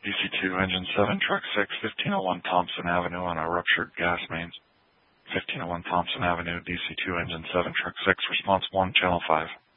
DC2 Engine 7, Truck 6, 1501 Thompson Avenue on a ruptured gas mains. 1501 Thompson Avenue, DC2 Engine 7, Truck 6, Response 1, Channel 5.